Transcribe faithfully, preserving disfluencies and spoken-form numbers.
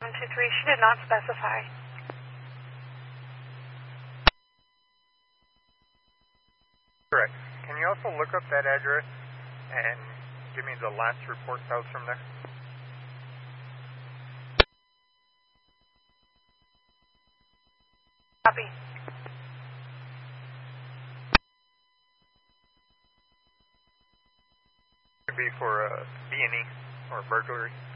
one two three, she did not specify. Correct. Can you also look up that address and give me the last report that was from there? Copy. Could be for a B and E or burglary.